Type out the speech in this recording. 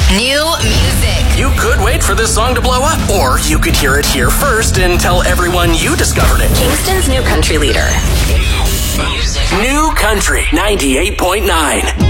New music. You could wait for this song to blow up, or you could hear it here first and tell everyone you discovered it. Kingston's new country leader. New Country 98.9.